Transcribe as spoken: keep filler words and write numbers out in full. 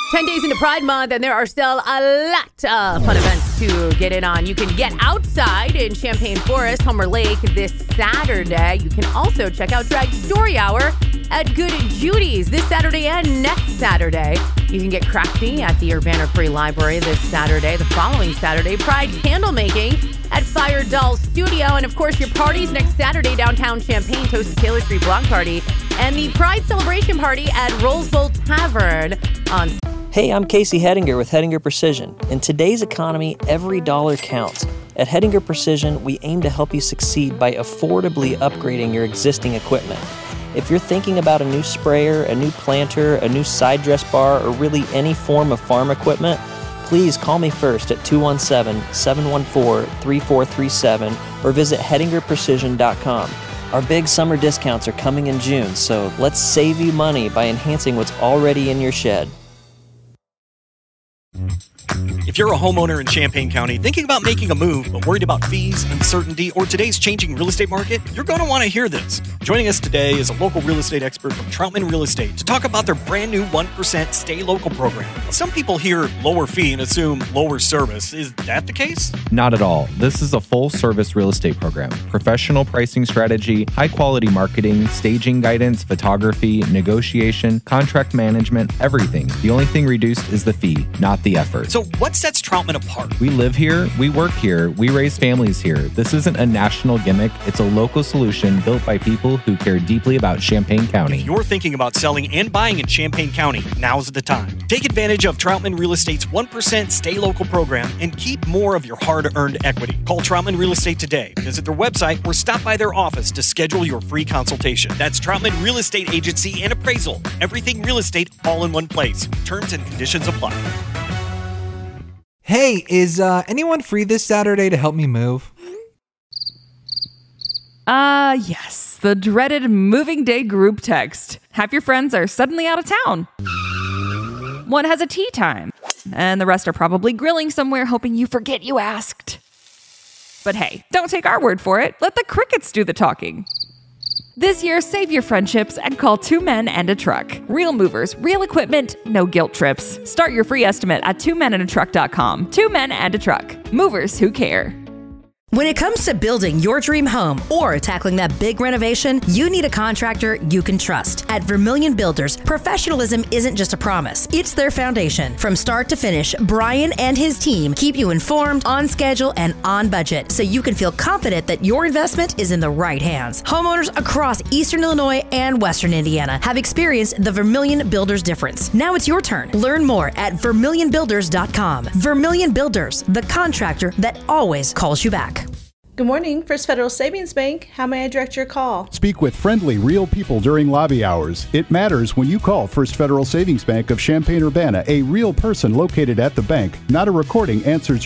ten days into Pride Month, and there are still a lot of fun events to get in on. You can get outside in Champaign Forest, Homer Lake this Saturday. You can also check out Drag Story Hour at Good Judy's this Saturday and next Saturday. You can get crafty at the Urbana Free Library this Saturday. The following Saturday, Pride candle making at Fire Doll Studio. And of course, your parties next Saturday, downtown Champaign, Toast to Taylor Street Block Party, and the Pride Celebration Party at Rolls Bowl Tavern on. Hey, I'm Casey Hedinger with Hedinger Precision. In today's economy, every dollar counts. At Hedinger Precision, we aim to help you succeed by affordably upgrading your existing equipment. If you're thinking about a new sprayer, a new planter, a new side dress bar, or really any form of farm equipment, please call me first at two one seven, seven one four, three four three seven or visit hedinger precision dot com. Our big summer discounts are coming in June, so let's save you money by enhancing what's already in your shed. If you're a homeowner in Champaign County thinking about making a move but worried about fees, uncertainty, or today's changing real estate market, you're going to want to hear this. Joining us today is a local real estate expert from Troutman Real Estate to talk about their brand new one percent Stay Local program. Some people hear lower fee and assume lower service. Is that the case? Not at all. This is a full-service real estate program. Professional pricing strategy, high-quality marketing, staging guidance, photography, negotiation, contract management, everything. The only thing reduced is the fee, not the effort. So what sets Troutman apart? We live here, we work here, we raise families here. This isn't a national gimmick. It's a local solution built by people who care deeply about Champaign County. If you're thinking about selling and buying in Champaign County, now's the time. Take advantage of Troutman Real Estate's one percent Stay Local program and keep more of your hard-earned equity. Call Troutman Real Estate today. Visit their website or stop by their office to schedule your free consultation. That's Troutman Real Estate Agency and Appraisal. Everything real estate all in one place. Terms and conditions apply. Hey, is uh, anyone free this Saturday to help me move? Uh, yes. The dreaded moving day group text. Half your friends are suddenly out of town. One has a tea time, and the rest are probably grilling somewhere hoping you forget you asked. But hey, don't take our word for it. Let the crickets do the talking. This year, save your friendships and call Two Men and a Truck. Real movers, real equipment, no guilt trips. Start your free estimate at two men and a truck dot com. Two Men and a Truck. Movers who care. When it comes to building your dream home or tackling that big renovation, you need a contractor you can trust. At Vermillion Builders, professionalism isn't just a promise, it's their foundation. From start to finish, Brian and his team keep you informed, on schedule, and on budget, so you can feel confident that your investment is in the right hands. Homeowners across Eastern Illinois and Western Indiana have experienced the Vermillion Builders difference. Now it's your turn. Learn more at vermillion builders dot com. Vermillion Builders, the contractor that always calls you back. Good morning, First Federal Savings Bank. How may I direct your call? Speak with friendly, real people during lobby hours. It matters when you call First Federal Savings Bank of Champaign-Urbana, a real person located at the bank, not a recording answers